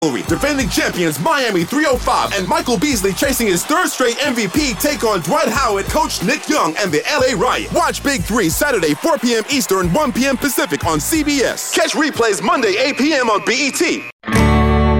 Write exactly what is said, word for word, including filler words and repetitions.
Defending champions Miami three oh five and Michael Beasley chasing his third straight M V P take on Dwight Howard, Coach Nick Young, and the L A Riot. Watch Big Three Saturday four p.m. Eastern, one p.m. Pacific on C B S. Catch replays Monday eight p.m. on B E T.